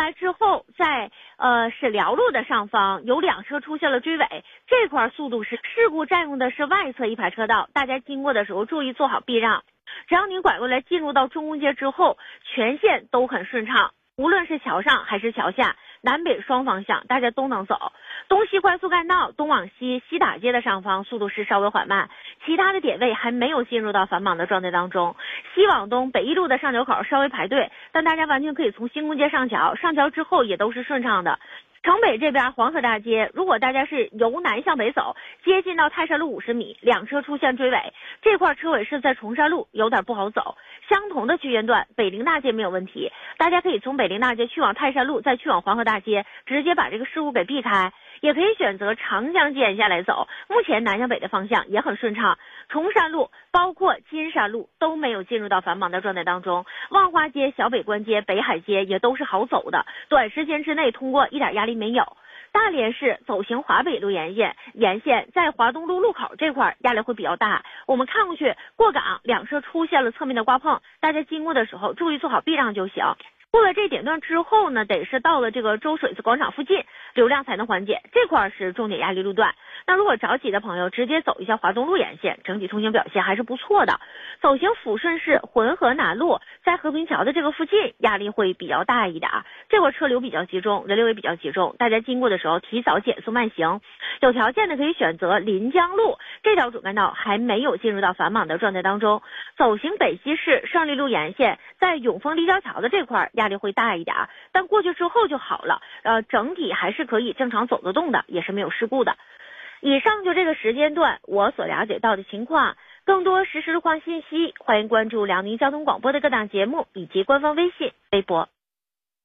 来之后，在沈辽路的上方有2车出现了追尾，这块速度是事故占用的是外侧一排车道，大家经过的时候注意做好避让。只要您拐过来进入到中公街之后，全线都很顺畅，无论是桥上还是桥下，南北双方向大家都能走。东西快速干道东往西西打街的上方速度是稍微缓慢，其他的点位还没有进入到繁忙的状态当中。西往东北一路的上桥口稍微排队，但大家完全可以从新公街上桥，上桥之后也都是顺畅的。城北这边黄河大街，如果大家是由南向北走，接近到泰山路50米，2车出现追尾，这块车尾是在崇山路，有点不好走。相同的区间段，北陵大街没有问题，大家可以从北陵大街去往泰山路，再去往黄河大街，直接把这个事故给避开。也可以选择长江接下来走，目前南向北的方向也很顺畅。崇山路包括金山路都没有进入到繁忙的状态当中，万花街、小北关街、北海街也都是好走的，短时间之内通过一点压力没有。大连市走行华北路沿线在华东路路口这块压力会比较大，我们看过去过岗2车出现了侧面的刮碰，大家经过的时候注意做好避让就行。过了这点段之后呢，得是到了这个周水子广场附近，流量才能缓解，这块是重点压力路段。那如果着急的朋友，直接走一下华东路沿线，整体通行表现还是不错的。走行抚顺市浑河南路，在和平桥的这个附近压力会比较大一点，这块车流比较集中，人流也比较集中，大家经过的时候提早减速慢行。有条件的可以选择临江路，这条主干道还没有进入到繁忙的状态当中。走行北西市胜利路沿线，在永丰立交桥的这块压力会大一点，但过去之后就好了，整体还是可以正常走得动的，也是没有事故的。以上就这个时间段我所了解到的情况，更多实时路况信息，欢迎关注辽宁交通广播的各档节目以及官方微信、微博。